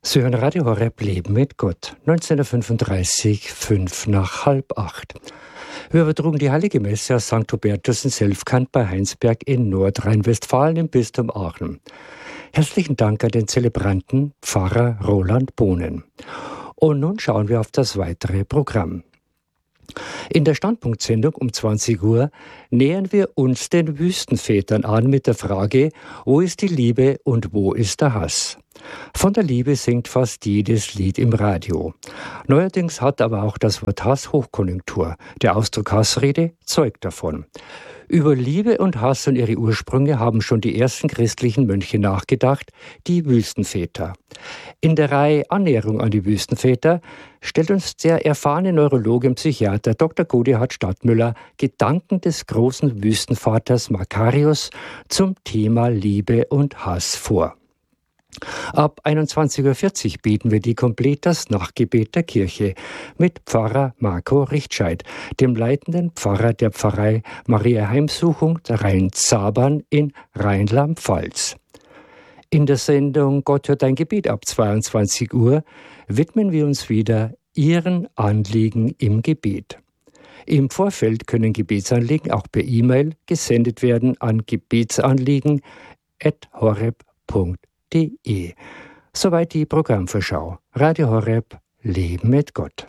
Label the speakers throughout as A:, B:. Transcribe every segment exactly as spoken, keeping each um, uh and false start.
A: Sie hören Radio Horeb Leben mit Gott, neunzehnhundertfünfunddreißig, fünf nach halb acht. Wir übertrugen die Heilige Messe aus Sankt Hubertus in Selfkant bei Heinsberg in Nordrhein-Westfalen im Bistum Aachen. Herzlichen Dank an den Zelebranten Pfarrer Roland Bohnen. Und nun schauen wir auf das weitere Programm. In der Standpunktsendung um zwanzig Uhr nähern wir uns den Wüstenvätern an mit der Frage, wo ist die Liebe und wo ist der Hass? Von der Liebe singt fast jedes Lied im Radio. Neuerdings hat aber auch das Wort Hass Hochkonjunktur. Der Ausdruck Hassrede zeugt davon. Über Liebe und Hass und ihre Ursprünge haben schon die ersten christlichen Mönche nachgedacht, die Wüstenväter. In der Reihe Annäherung an die Wüstenväter stellt uns der erfahrene Neurologe und Psychiater Doktor Godehard Stadtmüller Gedanken des großen Wüstenvaters Makarios zum Thema Liebe und Hass vor. Ab einundzwanzig Uhr vierzig bieten wir die Completas Nachtgebet der Kirche mit Pfarrer Marco Richtscheid, dem leitenden Pfarrer der Pfarrei Maria Heimsuchung der Rhein-Zabern in Rheinland-Pfalz. In der Sendung Gott hört dein Gebet ab zweiundzwanzig Uhr widmen wir uns wieder Ihren Anliegen im Gebet. Im Vorfeld können Gebetsanliegen auch per E-Mail gesendet werden an gebetsanliegen at horeb punkt de. Soweit die Programmvorschau. Radio Horeb, Leben mit Gott.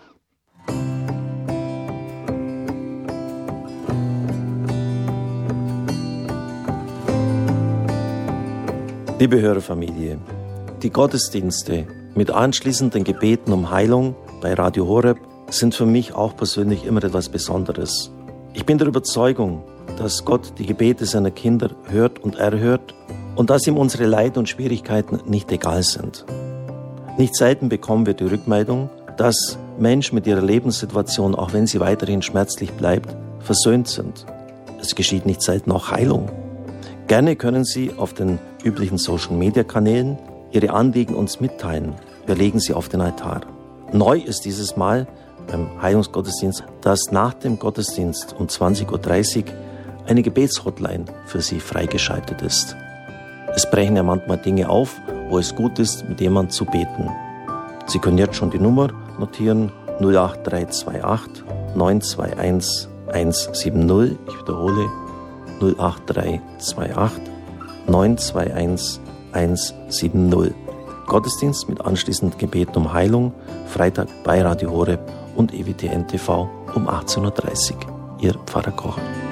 B: Liebe Hörerfamilie, die Gottesdienste mit anschließenden Gebeten um Heilung bei Radio Horeb sind für mich auch persönlich immer etwas Besonderes. Ich bin der Überzeugung, dass Gott die Gebete seiner Kinder hört und erhört und dass ihm unsere Leiden und Schwierigkeiten nicht egal sind. Nicht selten bekommen wir die Rückmeldung, dass Menschen mit ihrer Lebenssituation, auch wenn sie weiterhin schmerzlich bleibt, versöhnt sind. Es geschieht nicht selten auch Heilung. Gerne können Sie auf den üblichen Social-Media-Kanälen Ihre Anliegen uns mitteilen. Wir legen sie auf den Altar. Neu ist dieses Mal beim Heilungsgottesdienst, dass nach dem Gottesdienst um zwanzig Uhr dreißig eine Gebetshotline für Sie freigeschaltet ist. Es brechen ja manchmal Dinge auf, wo es gut ist, mit jemandem zu beten. Sie können jetzt schon die Nummer notieren, null acht drei zwei acht neun zwei eins eins sieben null. Ich wiederhole, null acht drei zwei acht neun zwei eins eins sieben null. Gottesdienst mit anschließendem Gebet um Heilung, Freitag bei Radio Horeb und E W T N T V um achtzehn Uhr dreißig. Ihr Pfarrer Kocher.